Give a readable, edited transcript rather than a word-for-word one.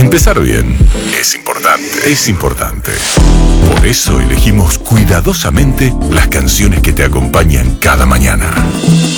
Empezar bien es importante. Es importante. Por eso elegimos cuidadosamente las canciones que te acompañan cada mañana.